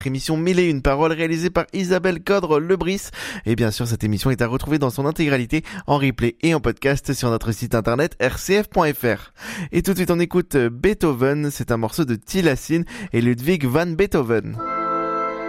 Émission 1001 paroles réalisée par Isabelle Codre-Lebris. Et bien sûr, cette émission est à retrouver dans son intégralité en replay et en podcast sur notre site internet rcf.fr. Et tout de suite, on écoute Beethoven. C'est un morceau de Tilassine et Ludwig van Beethoven.